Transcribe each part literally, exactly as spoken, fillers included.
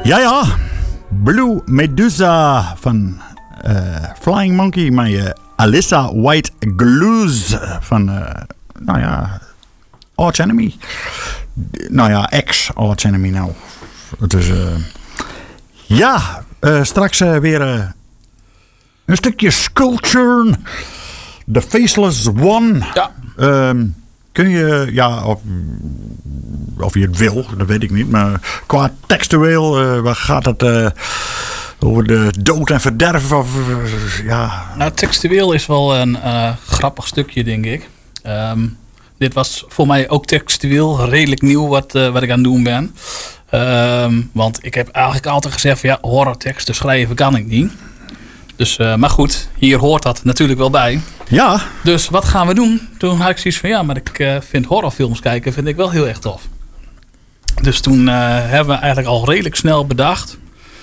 Ja, ja. Blue Medusa van uh, Flying Monkey. Met uh, Alyssa White Glues van, uh, nou ja, Arch Enemy. Nou ja, ex-Arch Enemy nou. Het is, uh, ja, uh, straks uh, weer uh, een stukje Sculpture. The Faceless One. Ja. Um, kun je, ja, of, of je het wil, dat weet ik niet. Maar qua textueel, uh, waar gaat het uh, over de dood en verderf? Of, uh, ja. Nou, textueel is wel een uh, grappig stukje, denk ik. Um, dit was voor mij ook textueel redelijk nieuw wat, uh, wat ik aan het doen ben. Um, want ik heb eigenlijk altijd gezegd van ja, horrorteksten schrijven kan ik niet. Dus, uh, maar goed, hier hoort dat natuurlijk wel bij. Ja. Dus wat gaan we doen? Toen had ik zoiets van ja, maar ik uh, vind horrorfilms kijken vind ik wel heel erg tof. Dus toen uh, hebben we eigenlijk al redelijk snel bedacht.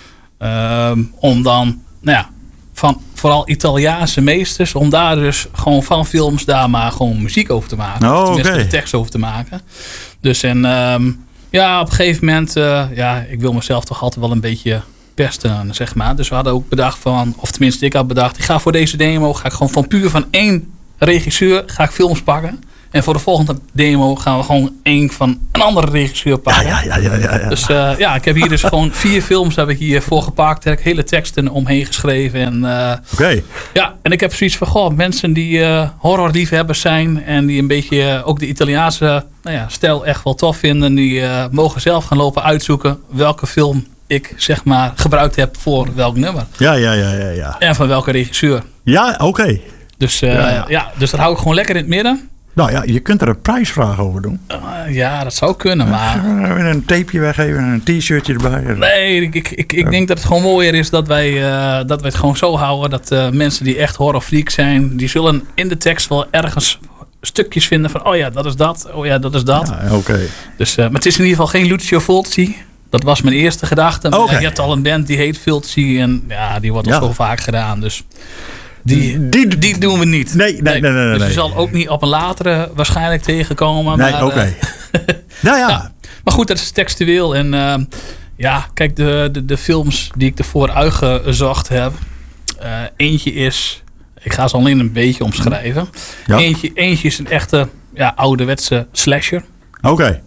Uh, om dan, nou ja, van vooral Italiaanse meesters. Om daar dus gewoon van films daar maar gewoon muziek over te maken. Oh, tenminste okay. de tekst over te maken. Dus en um, ja, op een gegeven moment, uh, ja, ik wil mezelf toch altijd wel een beetje pesten, zeg maar. Dus we hadden ook bedacht van, of tenminste ik had bedacht, ik ga voor deze demo, ga ik gewoon van puur van één regisseur, ga ik films pakken. En voor de volgende demo gaan we gewoon één van een andere regisseur pakken. Ja, ja, ja, ja, ja. Dus uh, ja, ik heb hier dus gewoon vier films heb ik hiervoor gepakt. Heb ik hele teksten omheen geschreven. En, uh, Oké. Okay. Ja, en ik heb zoiets van, goh, mensen die uh, horrorliefhebbers zijn en die een beetje uh, ook de Italiaanse nou ja, stijl echt wel tof vinden, die uh, mogen zelf gaan lopen uitzoeken welke film ik zeg maar gebruikt heb voor welk nummer. Ja, ja, ja, ja, ja. En van welke regisseur. Ja, oké. Okay. Dus, uh, ja, ja. ja, dus dat hou ik gewoon lekker in het midden. Nou ja, je kunt er een prijsvraag over doen. Uh, ja, dat zou kunnen, maar... Een tapeje weggeven en een t-shirtje erbij. Nee, ik, ik, ik, ik denk dat het gewoon mooier is dat wij, uh, dat wij het gewoon zo houden. Dat uh, mensen die echt horrorfreak zijn, die zullen in de tekst wel ergens stukjes vinden van... Oh ja, dat is dat. Oh ja, dat is dat. Ja, oké. Okay. Dus, uh, maar het is in ieder geval geen Lucio Fulci. Dat was mijn eerste gedachte. Maar okay. Je hebt al een band die heet Fulci en ja, die wordt al ja. zo vaak gedaan. Dus... Die, die, die doen we niet. Nee, nee, nee. nee, nee, nee. Dus je zal ook niet op een latere waarschijnlijk tegenkomen. Nee, oké. Okay. Uh, nou ja. ja. Maar goed, dat is textueel. En uh, ja, kijk, de, de, de films die ik ervoor uitgezocht heb. Uh, eentje is, ik ga ze alleen een beetje omschrijven. Ja. Eentje, eentje is een echte ja, ouderwetse slasher. Oké. Okay.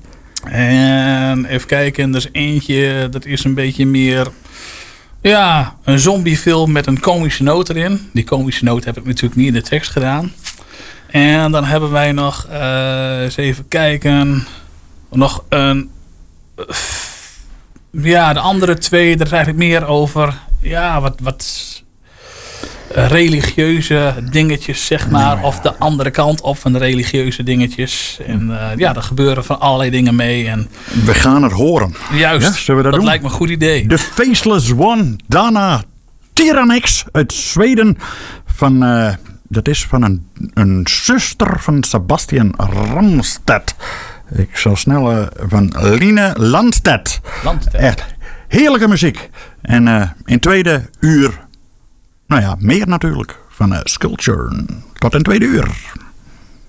En even kijken, er is eentje, dat is een beetje meer... Ja, een zombiefilm met een komische noot erin. Die komische noot heb ik natuurlijk niet in de tekst gedaan. En dan hebben wij nog, uh, eens even kijken, nog een... Uh, ja, de andere twee, daar is eigenlijk meer over, ja, wat... wat religieuze dingetjes, zeg maar. Ja. Of de andere kant op van de religieuze dingetjes. En uh, ja, er gebeuren van allerlei dingen mee. En we gaan het horen. Juist, ja, zullen we dat, dat doen? Lijkt me een goed idee. The Faceless One, daarna Tyrannix uit Zweden. Van, uh, dat is van een, een zuster van Sebastian Ramstedt. Ik zal snel uh, van Line Landstedt. Landstedt. Echt heerlijke muziek. En uh, in tweede uur... Nou ja, meer natuurlijk van uh, Sculpture. Tot een tweede uur.